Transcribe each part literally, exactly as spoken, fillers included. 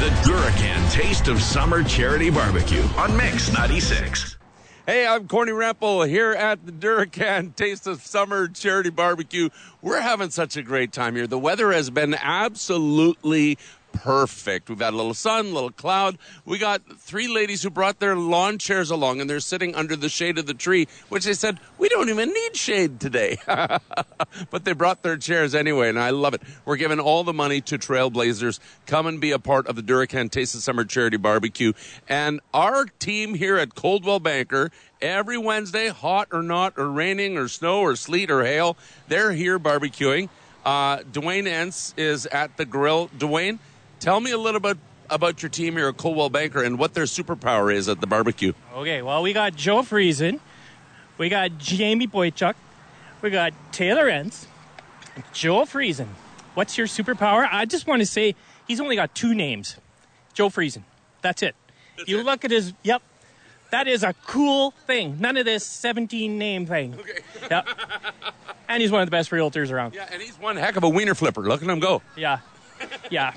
The Duracan Taste of Summer Charity Barbecue on Mix ninety-six. Hey, I'm Corny Rempel here at the Duracan Taste of Summer Charity Barbecue. We're having such a great time here. The weather has been absolutely perfect. We've had a little sun, a little cloud. We got three ladies who brought their lawn chairs along, and they're sitting under the shade of the tree, which they said, we don't even need shade today. But they brought their chairs anyway, and I love it. We're giving all the money to Trailblazers. Come and be a part of the Duracan Taste of Summer Charity Barbecue. And our team here at Coldwell Banker, every Wednesday, hot or not, or raining, or snow, or sleet, or hail, they're here barbecuing. Uh, Dwayne Entz is at the grill. Dwayne, tell me a little bit about your team here at Coldwell Banker and what their superpower is at the barbecue. Okay, well, we got Joe Friesen, we got Jamie Boychuk, we got Taylor Entz, Joe Friesen. What's your superpower? I just want to say he's only got two names. Joe Friesen. That's it. That's you it. Look at his, yep, that is a cool thing. None of this seventeen-name thing. Okay. Yep. And he's one of the best realtors around. Yeah, and he's one heck of a wiener flipper. Look at him go. Yeah. Yeah.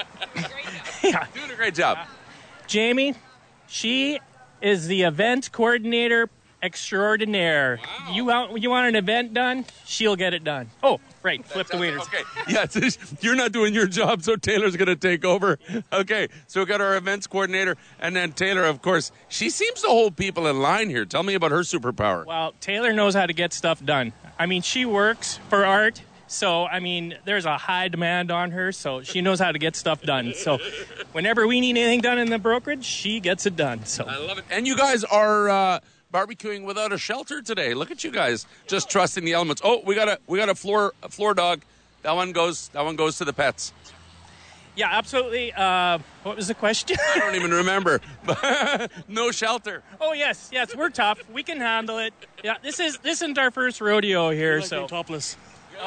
Yeah. Doing a great job. Uh, Jamie, she is the event coordinator extraordinaire. Wow. You want you want an event done? She'll get it done. Oh, right. Flip the wieners. Okay. Yeah, you're not doing your job, so Taylor's going to take over. Okay. So we got our events coordinator, and then Taylor, of course, she seems to hold people in line here. Tell me about her superpower. Well, Taylor knows how to get stuff done. I mean, she works for art. So, I mean, there's a high demand on her, so she knows how to get stuff done. So, whenever we need anything done in the brokerage, she gets it done. So I love it. And you guys are uh, barbecuing without a shelter today. Look at you guys, just trusting the elements. Oh, we got a we got a floor a floor dog. That one goes that one goes to the pets. Yeah, absolutely. Uh, what was the question? I don't even remember. No shelter. Oh yes, yes, we're tough. We can handle it. Yeah, this is this isn't our first rodeo here, like so topless.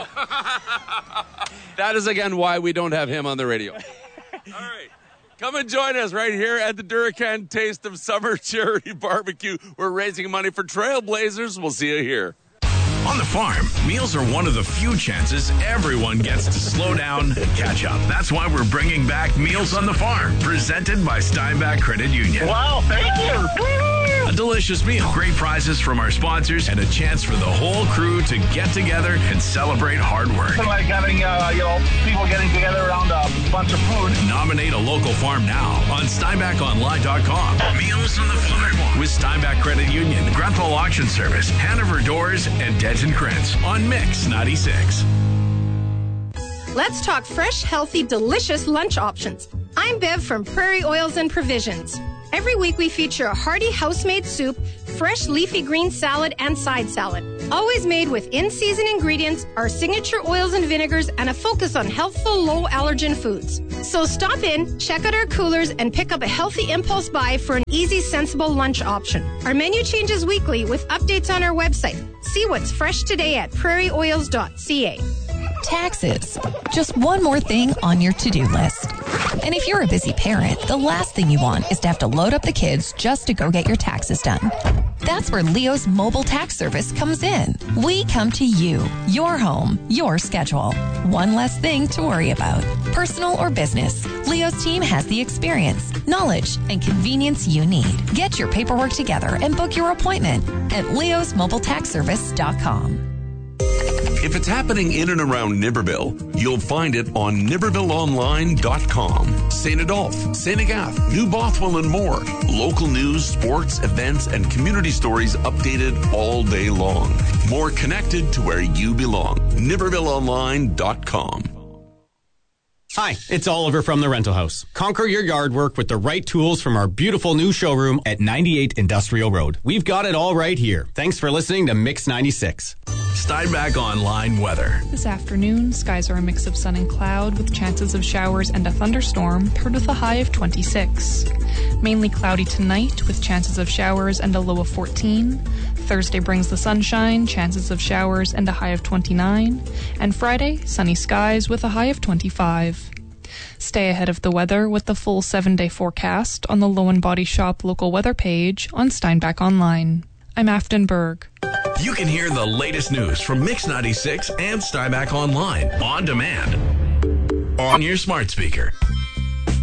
That is, again, why we don't have him on the radio. All right. Come and join us right here at the Duracan Taste of Summer Charity Barbecue. We're raising money for Trailblazers. We'll see you here. On the farm, meals are one of the few chances everyone gets to slow down and catch up. That's why we're bringing back Meals on the Farm, presented by Steinbach Credit Union. Wow, thank you. A delicious meal, great prizes from our sponsors, and a chance for the whole crew to get together and celebrate hard work. It's like having, uh, you know, people getting together around a bunch of food. Nominate a local farm now on Steinbach Online dot com. Meals on the Farm with Steinbach Credit Union, Grunthal Auction Service, Hanover Doors, and Denton Krentz on Mix ninety-six. Let's talk fresh, healthy, delicious lunch options. I'm Bev from Prairie Oils and Provisions. Every week we feature a hearty house-made soup, fresh leafy green salad, and side salad. Always made with in-season ingredients, our signature oils and vinegars, and a focus on healthful, low-allergen foods. So stop in, check out our coolers, and pick up a healthy impulse buy for an easy, sensible lunch option. Our menu changes weekly with updates on our website. See what's fresh today at prairie oils dot c a. Taxes. Just one more thing on your to-do list. And if you're a busy parent, the last thing you want is to have to load up the kids just to go get your taxes done. That's where Leo's mobile tax service comes in. We come to you, your home, your schedule. One less thing to worry about. Personal or business, Leo's team has the experience, knowledge, and convenience you need. Get your paperwork together and book your appointment at leos mobile tax service dot com. If it's happening in and around Niverville, you'll find it on niverville online dot com. Saint Adolphe, Saint Agathe, New Bothwell, and more. Local news, sports, events, and community stories updated all day long. More connected to where you belong. niverville online dot com. Hi, it's Oliver from The Rental House. Conquer your yard work with the right tools from our beautiful new showroom at ninety-eight Industrial Road. We've got it all right here. Thanks for listening to Mix ninety-six. Steinbach Online weather. This afternoon, skies are a mix of sun and cloud with chances of showers and a thunderstorm, paired with a high of twenty-six. Mainly cloudy tonight with chances of showers and a low of fourteen. Thursday brings the sunshine, chances of showers and a high of twenty-nine. And Friday, sunny skies with a high of twenty-five. Stay ahead of the weather with the full seven-day forecast on the Lowen Body Shop local weather page on Steinbach Online. I'm Afton Berg. You can hear the latest news from Mix ninety-six and Steinbach Online on demand on your smart speaker.